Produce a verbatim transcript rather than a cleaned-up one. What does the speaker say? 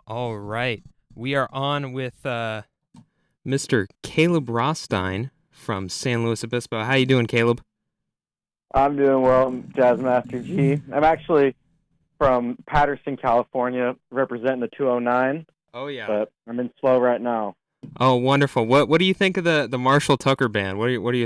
All right. We are on with uh, Mister Caleb Rostein from San Luis Obispo. How you doing, Caleb? I'm doing well, Jazzmaster G. I'm actually from Patterson, California, representing the two oh nine, Oh yeah. but I'm in Slow right now. Oh, wonderful. What What do you think of the the Marshall Tucker band? What do you What do you